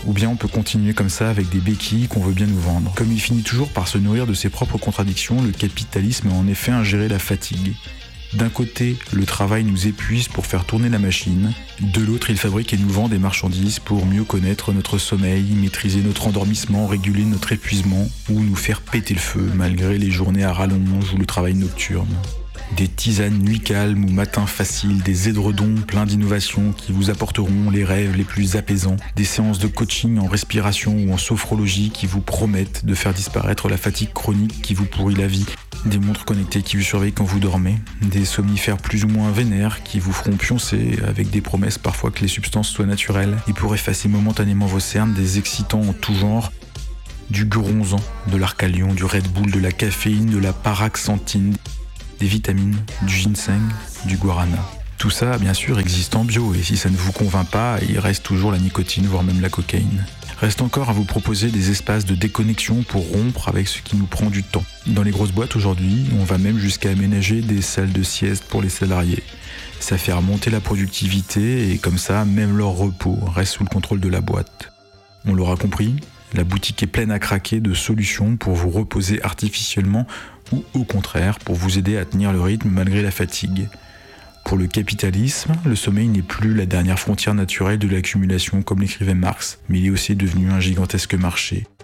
Ou bien on peut continuer comme ça avec des béquilles qu'on veut bien nous vendre. Comme il finit toujours par se nourrir de ses propres contradictions, le capitalisme a en effet ingéré la fatigue. D'un côté, le travail nous épuise pour faire tourner la machine. De l'autre, il fabrique et nous vend des marchandises pour mieux connaître notre sommeil, maîtriser notre endormissement, réguler notre épuisement ou nous faire péter le feu malgré les journées à rallonge ou le travail nocturne. Des tisanes nuit calmes ou matins faciles, des édredons pleins d'innovations qui vous apporteront les rêves les plus apaisants, des séances de coaching en respiration ou en sophrologie qui vous promettent de faire disparaître la fatigue chronique qui vous pourrit la vie, des montres connectées qui vous surveillent quand vous dormez, des somnifères plus ou moins vénères qui vous feront pioncer avec des promesses parfois que les substances soient naturelles et pour effacer momentanément vos cernes, des excitants en tout genre, du Guronzan, de l'Arcalion, du Red Bull, de la caféine, de la paraxanthine, des vitamines, du ginseng, du guarana. Tout ça, bien sûr, existe en bio, et si ça ne vous convainc pas, il reste toujours la nicotine, voire même la cocaïne. Reste encore à vous proposer des espaces de déconnexion pour rompre avec ce qui nous prend du temps. Dans les grosses boîtes aujourd'hui, on va même jusqu'à aménager des salles de sieste pour les salariés. Ça fait remonter la productivité, et comme ça, même leur repos reste sous le contrôle de la boîte. On l'aura compris, la boutique est pleine à craquer de solutions pour vous reposer artificiellement ou au contraire pour vous aider à tenir le rythme malgré la fatigue. Pour le capitalisme, le sommeil n'est plus la dernière frontière naturelle de l'accumulation comme l'écrivait Marx, mais il est aussi devenu un gigantesque marché.